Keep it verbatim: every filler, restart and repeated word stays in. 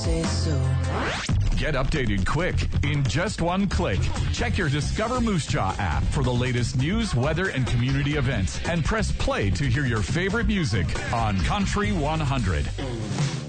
say so. Get updated quick in just one click. Check your Discover Moose Jaw app for the latest news, weather, and community events. And press play to hear your favorite music on Country one hundred.